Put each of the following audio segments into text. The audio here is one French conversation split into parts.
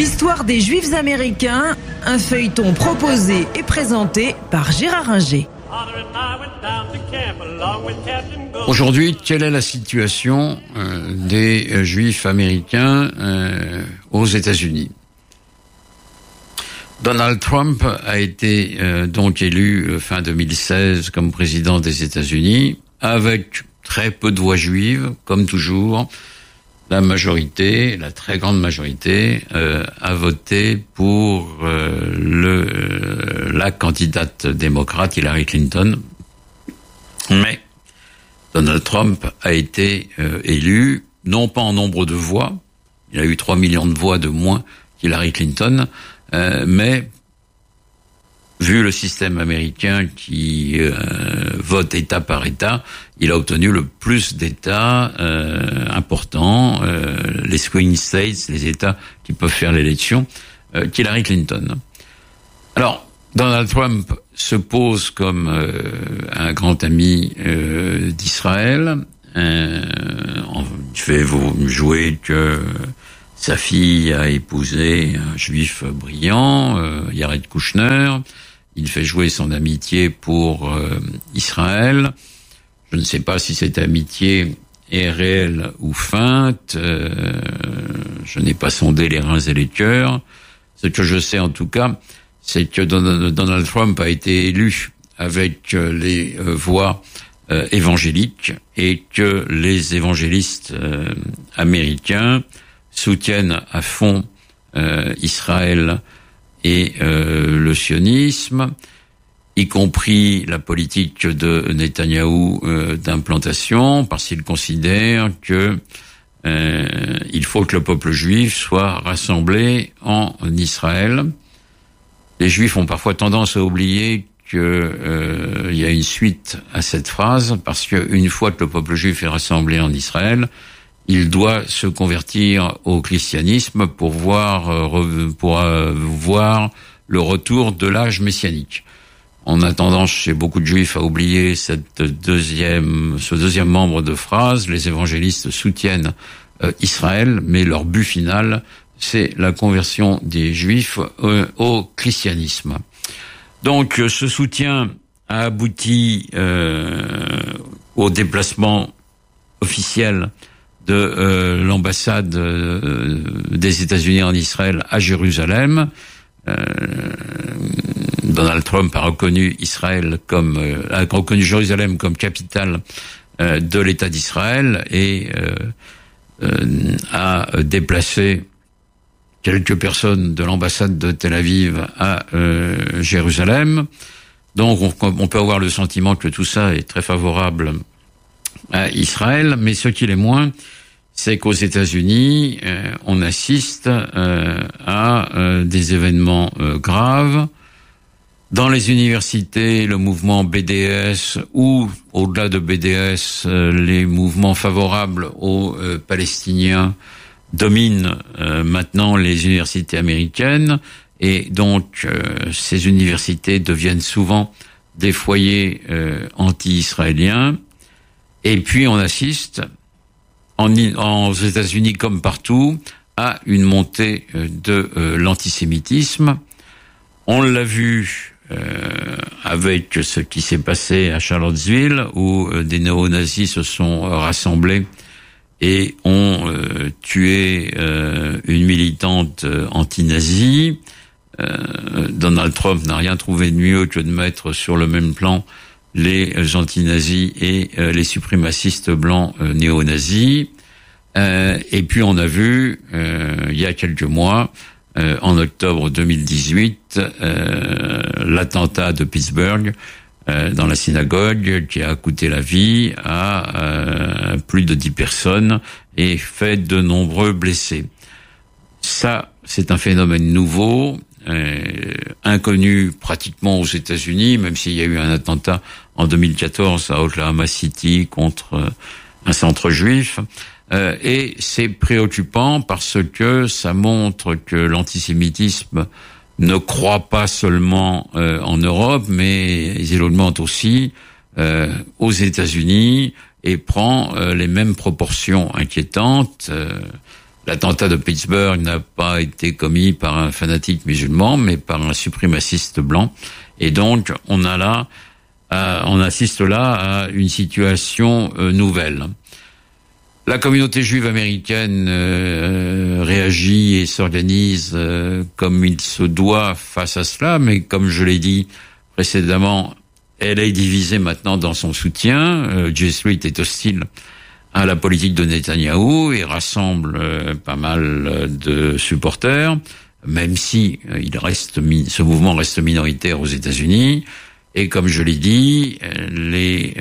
L'histoire des Juifs américains, un feuilleton proposé et présenté par Gérard Inger. Aujourd'hui, quelle est la situation des Juifs américains aux États-Unis ? Donald Trump a été donc élu fin 2016 comme président des États-Unis, avec très peu de voix juives, comme toujours. La majorité, la très grande majorité, a voté pour la candidate démocrate Hillary Clinton. Mais Donald Trump a été élu, non pas en nombre de voix, il a eu 3 millions de voix de moins qu'Hillary Clinton, mais vu le système américain qui vote État par État, il a obtenu le plus d'États importants, les swing states, les États qui peuvent faire l'élection, qu'Hillary Clinton. Alors, Donald Trump se pose comme un grand ami d'Israël. Il fait jouer que sa fille a épousé un juif brillant, Jared Kushner. Il fait jouer son amitié pour Israël. Je ne sais pas si cette amitié est réelle ou feinte. Je n'ai pas sondé les reins et les cœurs. Ce que je sais en tout cas, c'est que Donald Trump a été élu avec les voix évangéliques et que les évangélistes américains soutiennent à fond Israël et le sionisme, y compris la politique de Netanyahou d'implantation, parce qu'il considère que il faut que le peuple juif soit rassemblé en Israël. Les Juifs ont parfois tendance à oublier que y a une suite à cette phrase, parce qu'une fois que le peuple juif est rassemblé en Israël, il doit se convertir au christianisme pour voir le retour de l'âge messianique. On a tendance chez beaucoup de Juifs à oublier ce deuxième membre de phrase. Les évangélistes soutiennent Israël, mais leur but final, c'est la conversion des Juifs au christianisme. Donc, ce soutien a abouti au déplacement officiel de l'ambassade des États-Unis en Israël à Jérusalem. Donald Trump a reconnu Jérusalem comme capitale de l'État d'Israël et a déplacé quelques personnes de l'ambassade de Tel Aviv à Jérusalem. Donc on peut avoir le sentiment que tout ça est très favorable à Israël, mais ce qui l'est moins, c'est qu'aux États-Unis, on assiste à des événements graves. Dans les universités, le mouvement BDS ou, au-delà de BDS, les mouvements favorables aux Palestiniens dominent maintenant les universités américaines, et donc ces universités deviennent souvent des foyers anti-israéliens. Et puis on assiste, aux États-Unis comme partout, à une montée de l'antisémitisme. On l'a vu avec ce qui s'est passé à Charlottesville, où des néo-nazis se sont rassemblés et ont tué une militante anti-nazie. Donald Trump n'a rien trouvé de mieux que de mettre sur le même plan les anti-nazis et les suprémacistes blancs néo-nazis. Et puis on a vu, il y a quelques mois, en octobre 2018, l'attentat de Pittsburgh dans la synagogue qui a coûté la vie à plus de 10 personnes et fait de nombreux blessés. Ça, c'est un phénomène nouveau, inconnu pratiquement aux États-Unis, même s'il y a eu un attentat en 2014 à Oklahoma City contre un centre juif. Et c'est préoccupant parce que ça montre que l'antisémitisme ne croît pas seulement en Europe, mais il augmente aussi aux États-Unis et prend les mêmes proportions inquiétantes. L'attentat de Pittsburgh n'a pas été commis par un fanatique musulman, mais par un suprémaciste blanc. Et donc, on assiste là à une situation nouvelle. La communauté juive américaine réagit et s'organise comme il se doit face à cela, mais comme je l'ai dit précédemment, elle est divisée maintenant dans son soutien. J Street est hostile à la politique de Netanyahou et rassemble pas mal de supporters, même si ce mouvement reste minoritaire aux États-Unis. Et comme je l'ai dit, les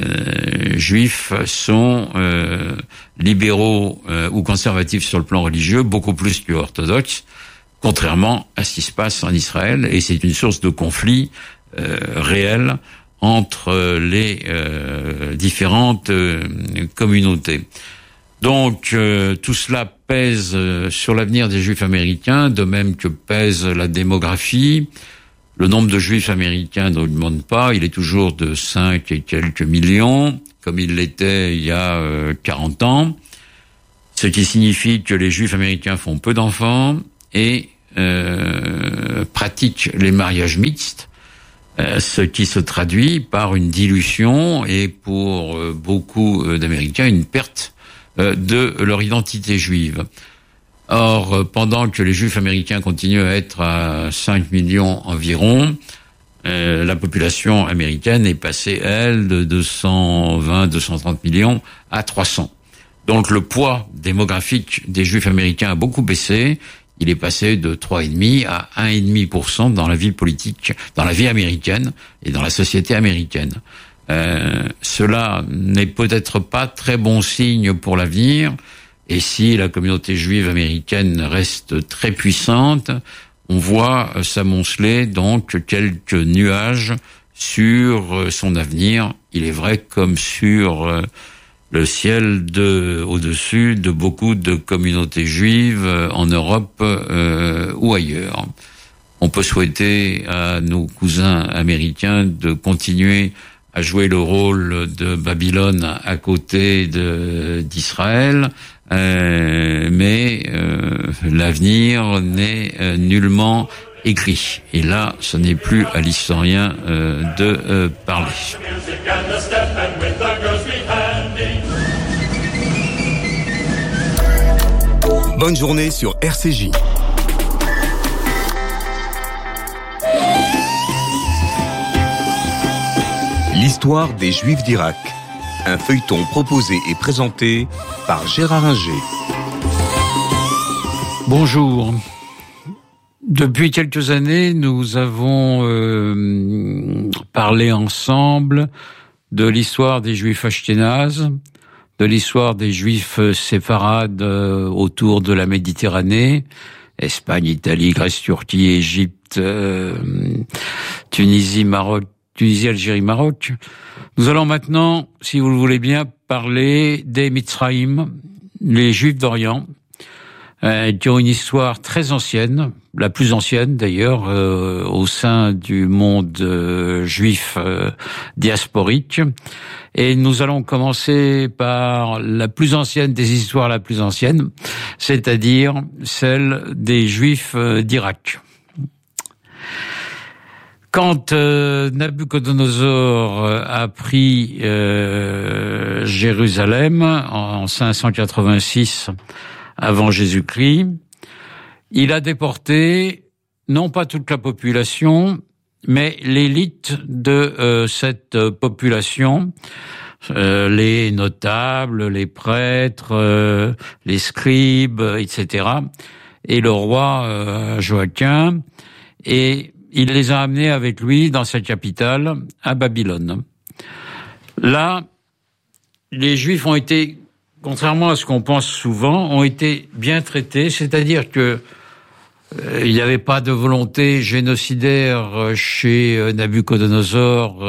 juifs sont libéraux ou conservatifs sur le plan religieux, beaucoup plus que orthodoxes, contrairement à ce qui se passe en Israël. Et c'est une source de conflit réel entre les différentes communautés. Donc tout cela pèse sur l'avenir des juifs américains, de même que pèse la démographie. Le nombre de juifs américains n'augmente pas, il est toujours de 5 et quelques millions, comme il l'était il y a 40 ans, ce qui signifie que les juifs américains font peu d'enfants et pratiquent les mariages mixtes, ce qui se traduit par une dilution et pour beaucoup d'Américains une perte de leur identité juive. Or, pendant que les juifs américains continuent à être à 5 millions environ, la population américaine est passée, elle, de 220-230 millions à 300. Donc le poids démographique des juifs américains a beaucoup baissé. Il est passé de 3,5 à 1,5% dans la vie politique, dans la vie américaine et dans la société américaine. Cela n'est peut-être pas très bon signe pour l'avenir. Et si la communauté juive américaine reste très puissante, on voit s'amonceler donc quelques nuages sur son avenir. Il est vrai comme sur le ciel au-dessus de beaucoup de communautés juives en Europe ou ailleurs. On peut souhaiter à nos cousins américains de continuer à jouer le rôle de Babylone à côté d'Israël, mais l'avenir n'est nullement écrit. Et là, ce n'est plus à l'historien de parler. Bonne journée sur RCJ. L'histoire des Juifs d'Irak. Un feuilleton proposé et présenté par Gérard Inger. Bonjour. Depuis quelques années, nous avons parlé ensemble de l'histoire des Juifs ashkénazes, de l'histoire des Juifs séfarades autour de la Méditerranée, Espagne, Italie, Grèce, Turquie, Égypte, Tunisie, Maroc, Algérie, Maroc. Nous allons maintenant, si vous le voulez bien, parler des Mitzraïm, les Juifs d'Orient, qui ont une histoire très ancienne, la plus ancienne d'ailleurs, au sein du monde juif diasporique. Et nous allons commencer par la plus ancienne des histoires la plus ancienne, c'est-à-dire celle des Juifs d'Irak. Quand Nabuchodonosor a pris Jérusalem en 586 avant Jésus-Christ, il a déporté non pas toute la population, mais l'élite de cette population, les notables, les prêtres, les scribes, etc. Et le roi Joachim, et il les a amenés avec lui dans sa capitale, à Babylone. Là, les Juifs ont été, contrairement à ce qu'on pense souvent, ont été bien traités, c'est-à-dire que il n'y avait pas de volonté génocidaire chez Nabuchodonosor,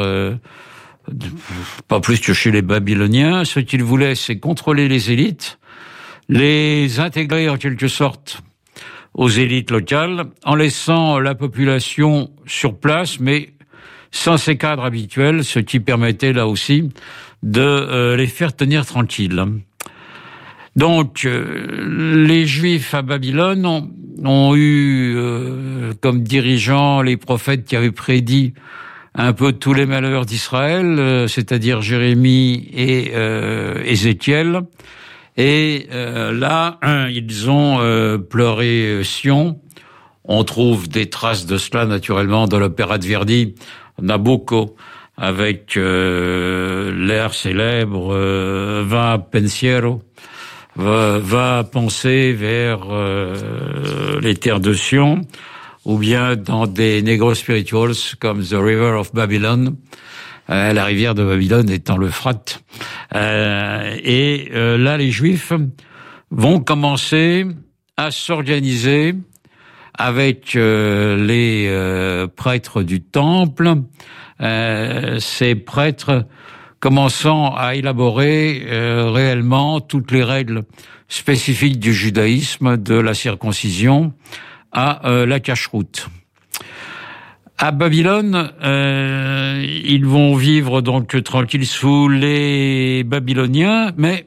pas plus que chez les Babyloniens. Ce qu'il voulait, c'est contrôler les élites, les intégrer en quelque sorte aux élites locales, en laissant la population sur place, mais sans ses cadres habituels, ce qui permettait là aussi de les faire tenir tranquilles. Donc, les Juifs à Babylone ont eu comme dirigeants les prophètes qui avaient prédit un peu tous les malheurs d'Israël, c'est-à-dire Jérémie et Ézéchiel. Et là, ils ont pleuré Sion. On trouve des traces de cela, naturellement, dans l'opéra de Verdi, Nabucco, avec l'air célèbre Va pensiero, va penser vers les terres de Sion, ou bien dans des negro spirituals comme The River of Babylon, la rivière de Babylone étant l'Euphrate. Là, les Juifs vont commencer à s'organiser avec les prêtres du temple, ces prêtres commençant à élaborer réellement toutes les règles spécifiques du judaïsme, de la circoncision à la cacheroute. À Babylone, ils vont vivre donc tranquilles sous les Babyloniens, mais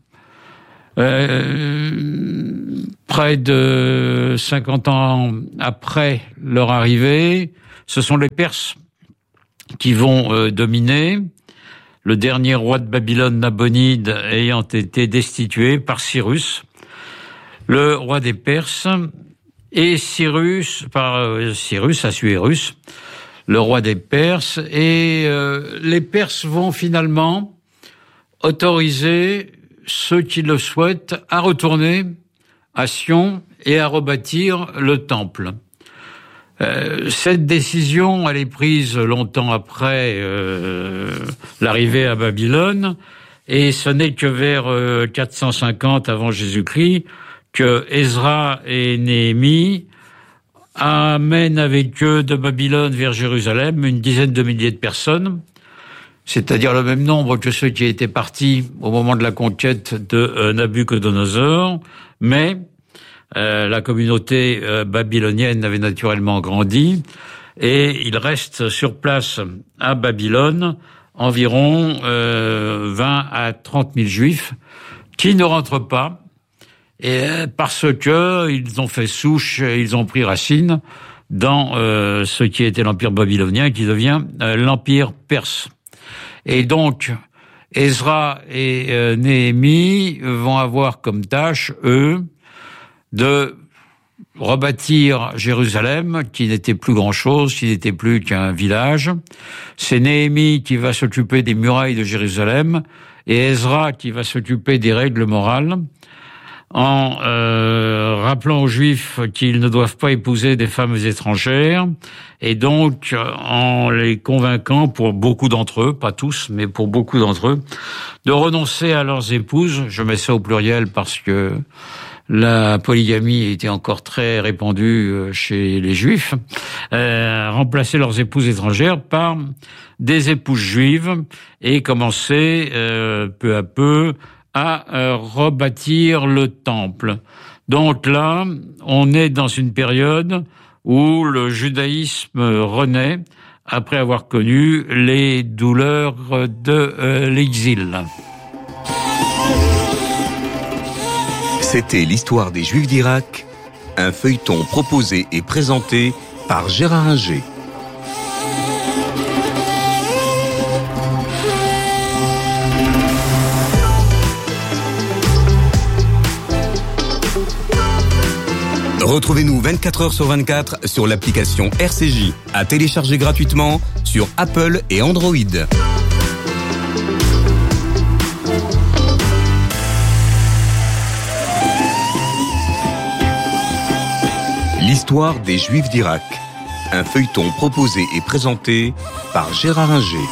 près de 50 ans après leur arrivée, ce sont les Perses qui vont dominer. Le dernier roi de Babylone, Nabonide, ayant été destitué par Cyrus, le roi des Perses, et Cyrus, Assuérus, le roi des Perses, et les Perses vont finalement autoriser ceux qui le souhaitent à retourner à Sion et à rebâtir le temple. Cette décision, elle est prise longtemps après l'arrivée à Babylone, et ce n'est que vers 450 avant Jésus-Christ que Ezra et Néhémie amènent avec eux de Babylone vers Jérusalem une dizaine de milliers de personnes, c'est-à-dire le même nombre que ceux qui étaient partis au moment de la conquête de Nabuchodonosor, mais la communauté babylonienne avait naturellement grandi, et il reste sur place à Babylone environ 20 à 30 000 Juifs qui ne rentrent pas, et parce que ils ont fait souche, ils ont pris racine dans ce qui était l'empire babylonien, qui devient l'empire perse. Et donc, Ezra et Néhémie vont avoir comme tâche, eux, de rebâtir Jérusalem, qui n'était plus grand-chose, qui n'était plus qu'un village. C'est Néhémie qui va s'occuper des murailles de Jérusalem, et Ezra qui va s'occuper des règles morales, en rappelant aux Juifs qu'ils ne doivent pas épouser des femmes étrangères, et donc en les convainquant, pour beaucoup d'entre eux, pas tous, mais pour beaucoup d'entre eux, de renoncer à leurs épouses. Je mets ça au pluriel parce que la polygamie était encore très répandue chez les Juifs, remplacer leurs épouses étrangères par des épouses juives, et commencer peu à peu à rebâtir le temple. Donc là, on est dans une période où le judaïsme renaît après avoir connu les douleurs de l'exil. C'était l'histoire des Juifs d'Irak, un feuilleton proposé et présenté par Gérard Inger. Retrouvez-nous 24h/24 sur l'application RCJ, à télécharger gratuitement sur Apple et Android. L'histoire des Juifs d'Irak, un feuilleton proposé et présenté par Gérard Inger.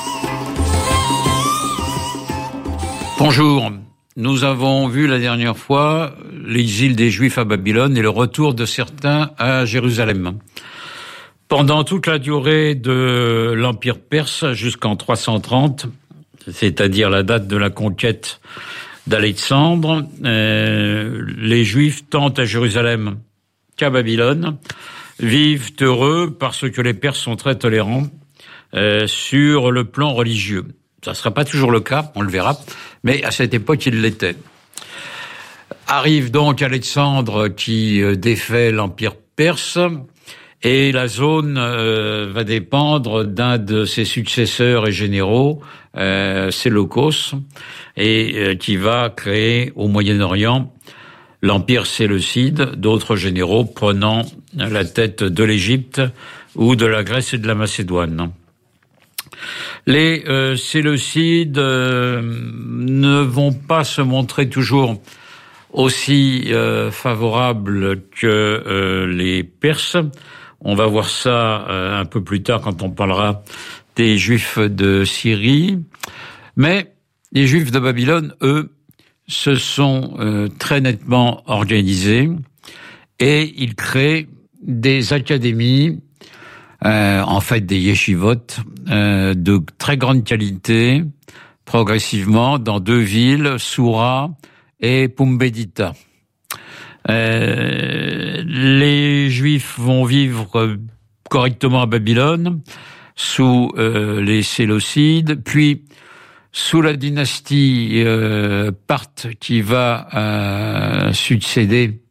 Bonjour. Nous avons vu la dernière fois l'exil des Juifs à Babylone et le retour de certains à Jérusalem. Pendant toute la durée de l'Empire perse jusqu'en 330, c'est-à-dire la date de la conquête d'Alexandre, les Juifs tentent à Jérusalem qu'à Babylone, vivent heureux parce que les Perses sont très tolérants sur le plan religieux. Ça ne sera pas toujours le cas, on le verra, mais à cette époque, il l'était. Arrive donc Alexandre qui défait l'Empire perse, et la zone va dépendre d'un de ses successeurs et généraux, Séleucos, et qui va créer au Moyen-Orient l'Empire séleucide, d'autres généraux prenant la tête de l'Égypte ou de la Grèce et de la Macédoine. Les Séleucides ne vont pas se montrer toujours aussi favorables que les Perses. On va voir ça un peu plus tard quand on parlera des Juifs de Syrie. Mais les Juifs de Babylone, eux, se sont très nettement organisés et ils créent des académies, en fait des yeshivot, de très grande qualité, progressivement dans 2 villes, Soura et Pumbedita. Les Juifs vont vivre correctement à Babylone sous les Séleucides, puis sous la dynastie parthe qui va succéder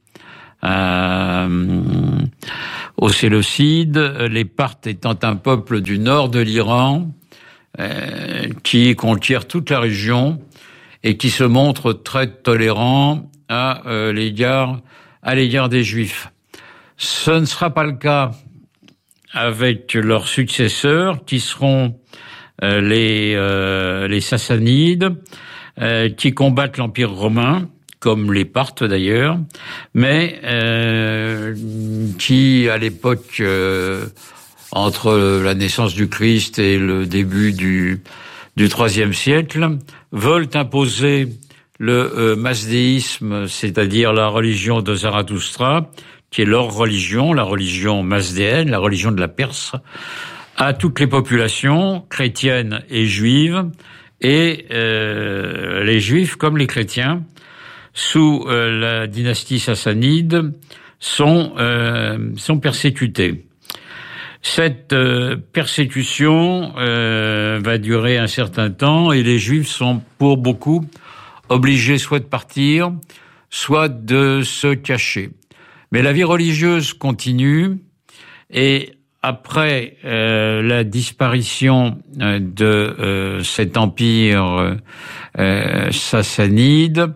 aux Séleucides, les Parthes étant un peuple du nord de l'Iran qui conquiert toute la région et qui se montre très tolérant à l'égard des Juifs. Ce ne sera pas le cas avec leurs successeurs qui seront les Sassanides, qui combattent l'Empire romain, comme les Parthes d'ailleurs, mais qui, à l'époque, entre la naissance du Christ et le début du IIIe siècle, veulent imposer le mazdéisme, c'est-à-dire la religion de Zarathustra, qui est leur religion, la religion mazdéenne, la religion de la Perse, à toutes les populations chrétiennes et juives, et les juifs comme les chrétiens, sous la dynastie sassanide, sont persécutés. Cette persécution va durer un certain temps et les Juifs sont pour beaucoup obligés soit de partir, soit de se cacher. Mais la vie religieuse continue et après la disparition de cet empire sassanide,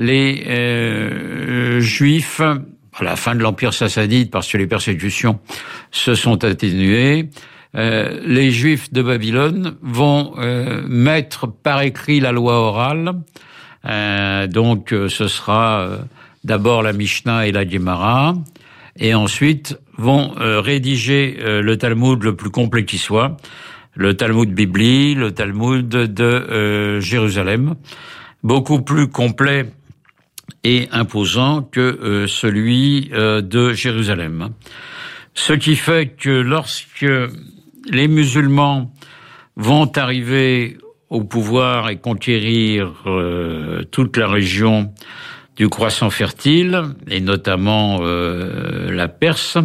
les Juifs, à la fin de l'empire sassanide, parce que les persécutions se sont atténuées, les Juifs de Babylone vont mettre par écrit la loi orale. Donc ce sera d'abord la Mishnah et la Gemara, et ensuite vont rédiger le Talmud le plus complet qui soit, le Talmud Bibli, le Talmud de Jérusalem, beaucoup plus complet et imposant que celui de Jérusalem. Ce qui fait que lorsque les musulmans vont arriver au pouvoir et conquérir toute la région du croissant fertile, et notamment la Perse,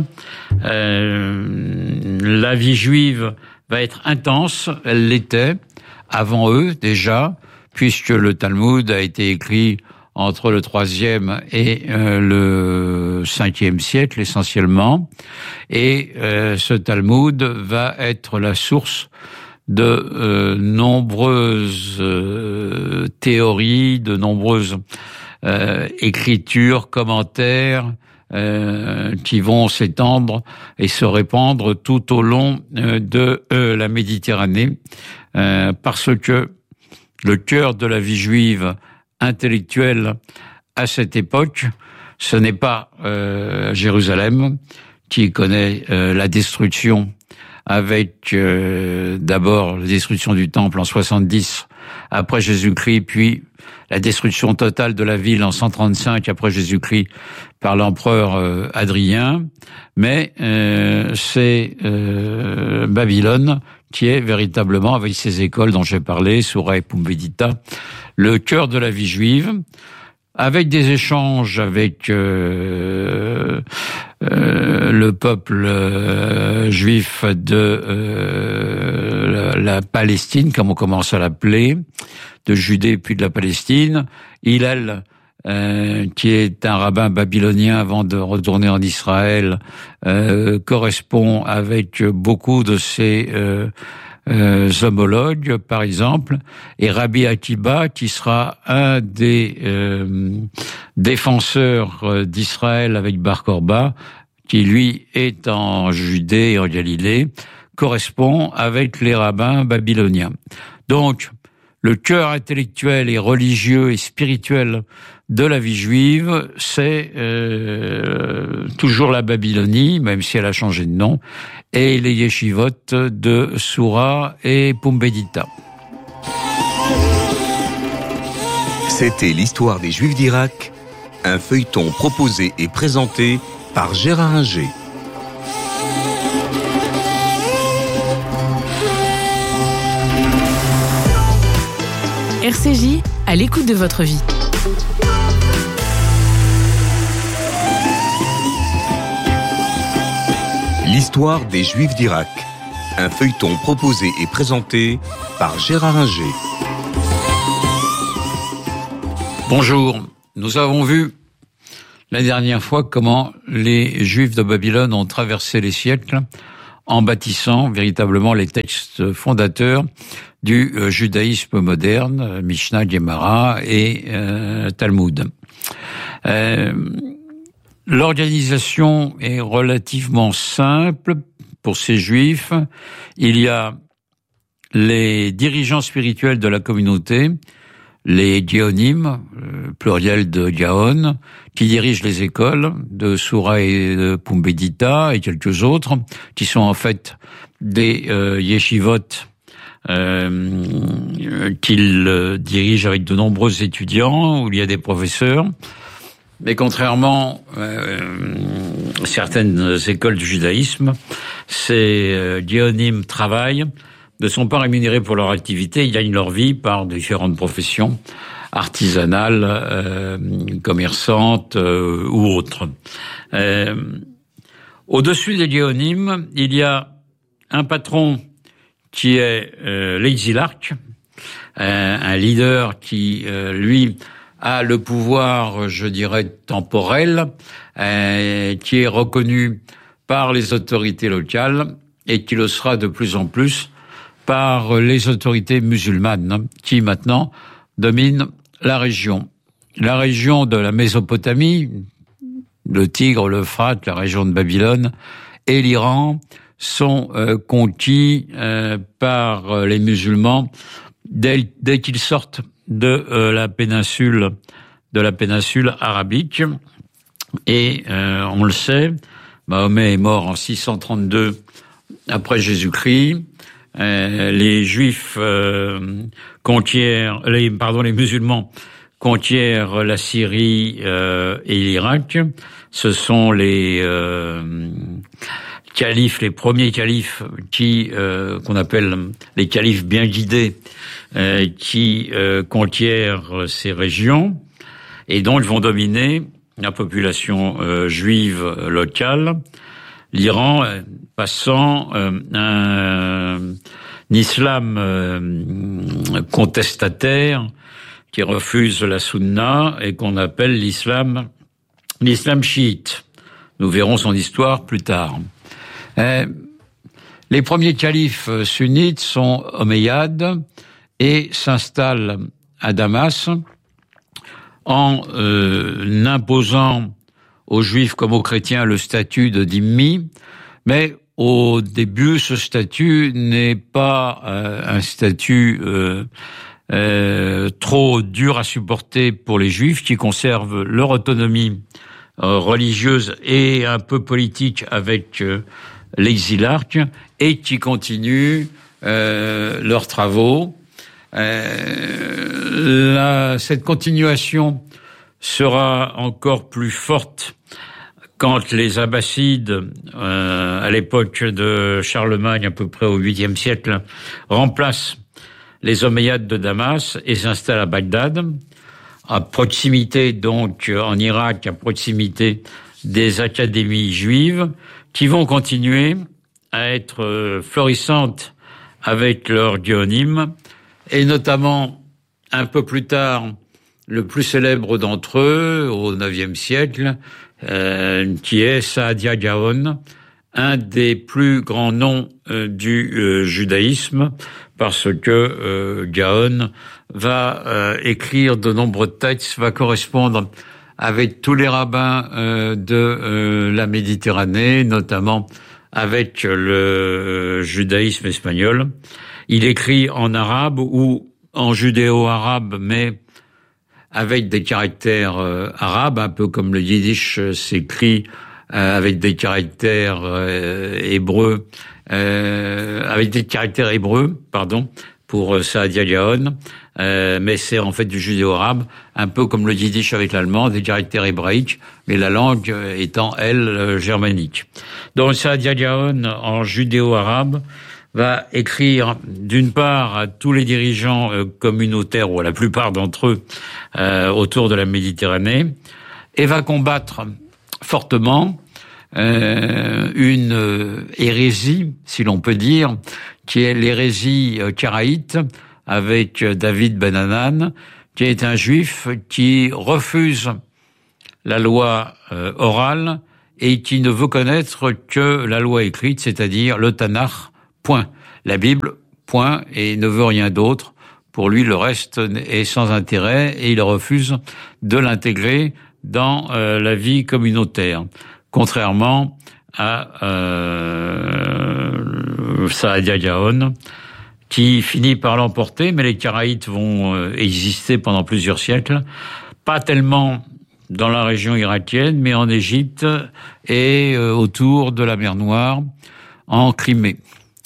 la vie juive va être intense, elle l'était avant eux déjà, puisque le Talmud a été écrit entre le IIIe et le Ve siècle essentiellement, et ce Talmud va être la source de nombreuses théories, de nombreuses écritures, commentaires qui vont s'étendre et se répandre tout au long de la Méditerranée, parce que le cœur de la vie juive intellectuelle à cette époque, ce n'est pas Jérusalem qui connaît la destruction avec d'abord la destruction du temple en 70 après Jésus-Christ, puis la destruction totale de la ville en 135 après Jésus-Christ par l'empereur Hadrien, mais c'est Babylone qui est véritablement, avec ses écoles dont j'ai parlé, Soura et Pumbedita, le cœur de la vie juive, avec des échanges avec le peuple juif de la Palestine, comme on commence à l'appeler, de Judée puis de la Palestine. Hillel qui est un rabbin babylonien avant de retourner en Israël, correspond avec beaucoup de ses homologues, par exemple, et Rabbi Akiba, qui sera un des défenseurs d'Israël avec Bar Korba, qui lui est en Judée et en Galilée, correspond avec les rabbins babyloniens. Donc, le cœur intellectuel et religieux et spirituel de la vie juive, c'est toujours la Babylonie, même si elle a changé de nom, et les yeshivot de Soura et Pumbedita. C'était l'histoire des Juifs d'Irak, un feuilleton proposé et présenté par Gérard Inger. RCJ, à l'écoute de votre vie. L'histoire des Juifs d'Irak, un feuilleton proposé et présenté par Gérard Inger. Bonjour, nous avons vu la dernière fois comment les Juifs de Babylone ont traversé les siècles en bâtissant véritablement les textes fondateurs du judaïsme moderne, Mishnah, Gemara et Talmud. L'organisation est relativement simple pour ces Juifs. Il y a les dirigeants spirituels de la communauté, les Gaonim, pluriel de Gaon, qui dirigent les écoles de Soura et de Pumbedita et quelques autres, qui sont en fait des yeshivot qu'ils dirigent avec de nombreux étudiants, où il y a des professeurs. Mais contrairement à certaines écoles du judaïsme, ces Gaonim travaillent, ne sont pas rémunérés pour leur activité, ils gagnent leur vie par différentes professions artisanales, commerçantes ou autres. Au-dessus des Gaonim, il y a un patron qui est l'exilarque, un leader qui, lui, a le pouvoir, je dirais, temporel, qui est reconnu par les autorités locales et qui le sera de plus en plus par les autorités musulmanes qui maintenant dominent la région. La région de la Mésopotamie, le Tigre, l'Euphrate, la région de Babylone et l'Iran sont conquis par les musulmans dès qu'ils sortent de la péninsule arabique. Et on le sait, Mahomet est mort en 632 après Jésus-Christ. Les Juifs les musulmans conquièrent la Syrie et l'Irak. Ce sont les califes, les premiers califes qu'on appelle les califes bien guidés, qui conquièrent ces régions et donc vont dominer la population juive locale. L'Iran passant un islam contestataire qui refuse la sunna et qu'on appelle l'islam chiite. Nous verrons son histoire plus tard. Les premiers califes sunnites sont omeyyades et s'installent à Damas en imposant aux Juifs comme aux chrétiens le statut de dhimmi, mais au début, ce statut n'est pas un statut trop dur à supporter pour les Juifs qui conservent leur autonomie religieuse et un peu politique avec l'exilarque et qui continuent leurs travaux. Cette continuation sera encore plus forte quand les Abbassides, à l'époque de Charlemagne, à peu près au 8e siècle, remplacent les Omeyyades de Damas et s'installent à Bagdad, à proximité donc en Irak, à proximité des académies juives, qui vont continuer à être florissantes avec leurs Gaonim, et notamment un peu plus tard le plus célèbre d'entre eux au IXe siècle, qui est Saadia Gaon, un des plus grands noms du judaïsme, parce que Gaon va écrire de nombreux textes, va correspondre avec tous les rabbins de la Méditerranée, notamment avec le judaïsme espagnol. Il écrit en arabe ou en judéo-arabe, mais avec des caractères arabes, un peu comme le yiddish s'écrit avec des caractères hébreux, pour Saadia Gaon, mais c'est en fait du judéo-arabe, un peu comme le yiddish avec l'allemand, des caractères hébraïques, mais la langue étant, elle, germanique. Donc Saadia Gaon, en judéo-arabe, va écrire d'une part à tous les dirigeants communautaires, ou à la plupart d'entre eux, autour de la Méditerranée, et va combattre fortement une hérésie, si l'on peut dire, qui est l'hérésie karaïte, avec David Ben Hanan, qui est un juif qui refuse la loi orale et qui ne veut connaître que la loi écrite, c'est-à-dire le Tanakh, point. La Bible, point, et ne veut rien d'autre. Pour lui, le reste est sans intérêt et il refuse de l'intégrer dans la vie communautaire. Contrairement à Saadia Gaon, qui finit par l'emporter, mais les Karaïtes vont exister pendant plusieurs siècles, pas tellement dans la région irakienne, mais en Égypte et autour de la mer Noire, en Crimée.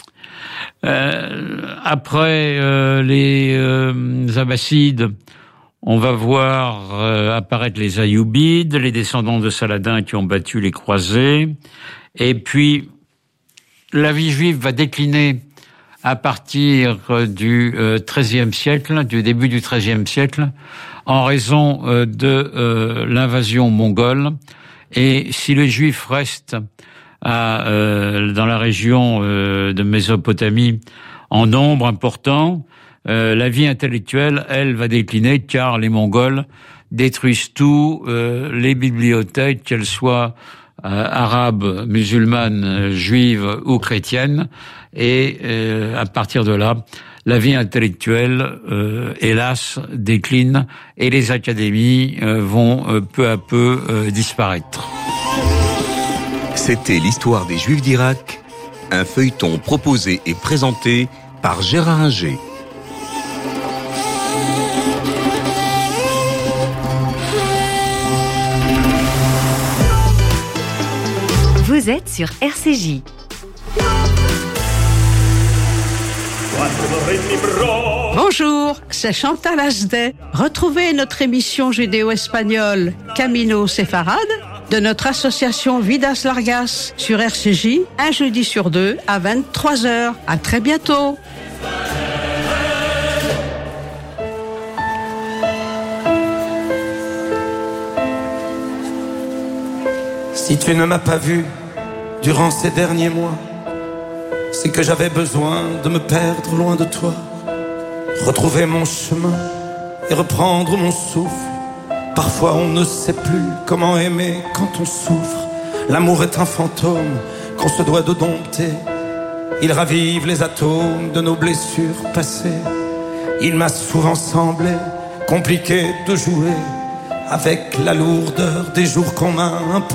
Après les Abbassides, on va voir apparaître les Ayyoubides, les descendants de Saladin qui ont battu les croisés. Et puis, la vie juive va décliner à partir du XIIIe siècle, du début du XIIIe siècle, en raison de l'invasion mongole. Et si les Juifs restent dans la région de Mésopotamie en nombre important, la vie intellectuelle, elle, va décliner car les Mongols détruisent tout, les bibliothèques, qu'elles soient arabes, musulmanes, juives ou chrétiennes, et à partir de là, la vie intellectuelle, hélas, décline et les académies vont peu à peu disparaître. C'était l'histoire des Juifs d'Irak, un feuilleton proposé et présenté par Gérard Inger. Vous êtes sur RCJ. Bonjour, c'est Chantal Asdet. Retrouvez notre émission judéo-espagnole Camino Séfarade de notre association Vidas Largas sur RCJ, un jeudi sur deux à 23h. À très bientôt. Si tu ne m'as pas vu durant ces derniers mois, c'est que j'avais besoin de me perdre loin de toi, retrouver mon chemin et reprendre mon souffle. Parfois on ne sait plus comment aimer quand on souffre. L'amour est un fantôme qu'on se doit de dompter. Il ravive les atomes de nos blessures passées. Il m'a souvent semblé compliqué de jouer avec la lourdeur des jours qu'on m'a imposés.